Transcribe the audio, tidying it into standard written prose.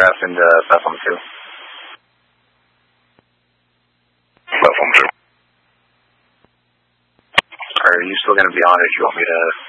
pass into platform 2. Platform 2. Are you still going to be on, or do you want me to